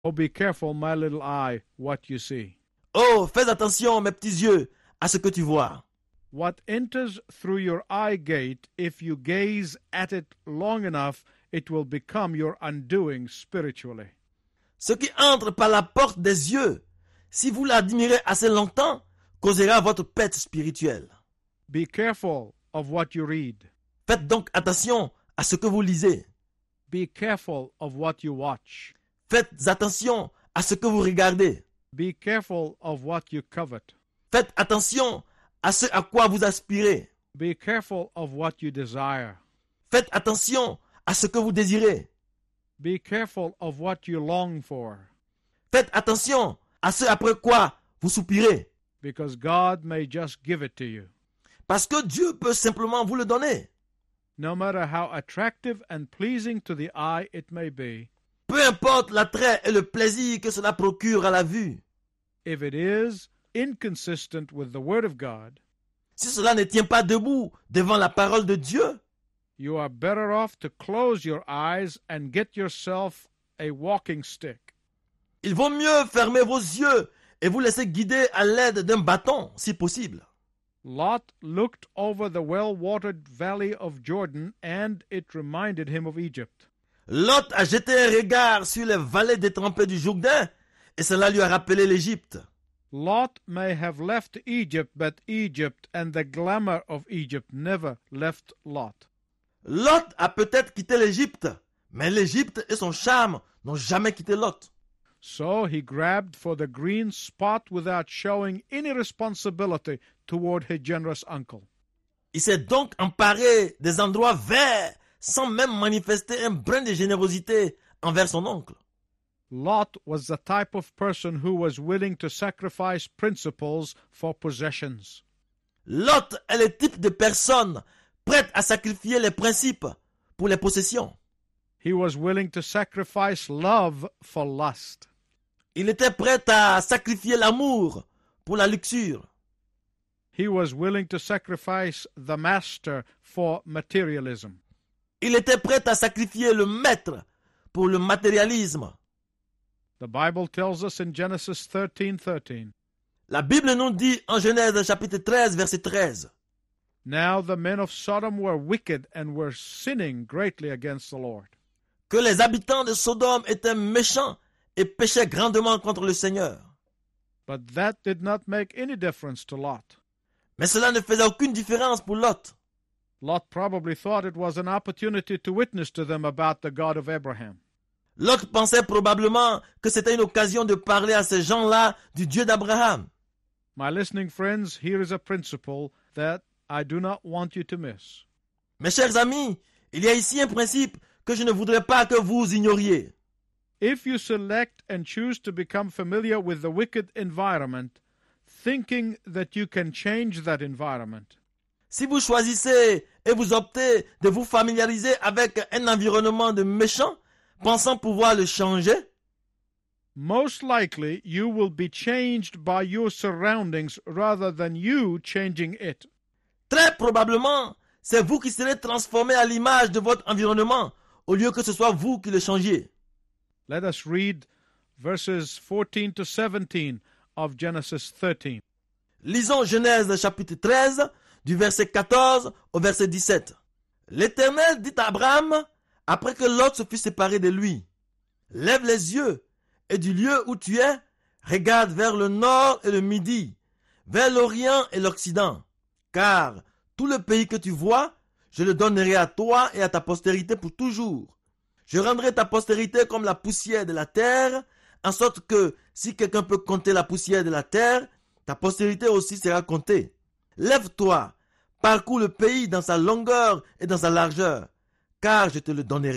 Oh, be careful, my little eye, what you see. Oh, fais attention, mes petits yeux, à ce que tu vois. What enters through your eye gate, if you gaze at it long enough, it will become your undoing spiritually. Ce qui entre par la porte des yeux, si vous l'admirez assez longtemps, causera votre perte spirituelle. Be careful of what you read. Faites donc attention à ce que vous lisez. Be careful of what you watch. Faites attention à ce que vous regardez. Be careful of what you covet. Faites attention à ce à quoi vous aspirez. Be careful of what you desire. Faites attention à ce que vous désirez. Be careful of what you long for, Faites attention à ce après quoi vous soupirez. because God may just give it to you. Parce que Dieu peut simplement vous le donner. No matter how attractive and pleasing to the eye it may be, Peu importe l'attrait et le plaisir que cela procure à la vue. if it is inconsistent with the Word of God, Si cela ne tient pas debout devant la parole de Dieu, you are better off to close your eyes and get yourself a walking stick. il vaut mieux fermer vos yeux et vous laisser guider à l'aide d'un bâton, si possible. Lot looked over the well-watered valley of Jordan, and it reminded him of Egypt. Lot a jeté un regard sur les vallées détrempées du Jourdain et cela lui a rappelé l'Égypte. Lot may have left Egypt, but Egypt and the glamour of Egypt never left Lot. Lot a peut-être quitté l'Égypte, mais l'Égypte et son charme n'ont jamais quitté Lot. So he grabbed for the green spot without showing any responsibility toward his generous uncle. Il s'est donc emparé des endroits verts sans même manifester un brin de générosité envers son oncle. Lot was the type of person who was willing to sacrifice principles for possessions. Lot est le type de personne prête à sacrifier les principes pour les possessions. He was willing to sacrifice love for lust. Il était prêt à sacrifier l'amour pour la luxure. He was willing to sacrifice the master for materialism. Il était prêt à sacrifier le maître pour le matérialisme. The Bible tells us in Genesis 13:13, La Bible nous dit en Genèse chapitre 13, verset 13. now the men of Sodom were wicked and were sinning greatly against the Lord. Que les habitants de Sodome étaient méchants et péchaient grandement contre le Seigneur. But that did not make any difference to Lot. Mais cela ne faisait aucune différence pour Lot. Lot probably thought it was an opportunity to witness to them about the God of Abraham. Lot pensait probablement que c'était une occasion de parler à ces gens-là du Dieu d'Abraham. My listening friends, here is a principle that I do not want you to miss. Mes chers amis, il y a ici un principe que je ne voudrais pas que vous ignoriez. If you select and choose to become familiar with the wicked environment, thinking that you can change that environment, Si vous choisissez et vous optez de vous familiariser avec un environnement de méchants, pensant pouvoir le changer, most likely you will be changed by your surroundings rather than you changing it. très probablement, c'est vous qui serez transformé à l'image de votre environnement, au lieu que ce soit vous qui le changiez. Let us read verses 14 to 17 of Genesis 13. Lisons Genèse chapitre 13, du verset 14 au verset 17. L'Éternel dit à Abraham, après que Lot se fut séparé de lui, « Lève les yeux, et du lieu où tu es, regarde vers le nord et le midi, vers l'orient et l'occident, car tout le pays que tu vois, je le donnerai à toi et à ta postérité pour toujours. Je rendrai ta postérité comme la poussière de la terre, en sorte que si quelqu'un peut compter la poussière de la terre, ta postérité aussi sera comptée. Lève-toi, parcours le pays dans sa longueur et dans sa largeur, car je te le donnerai. »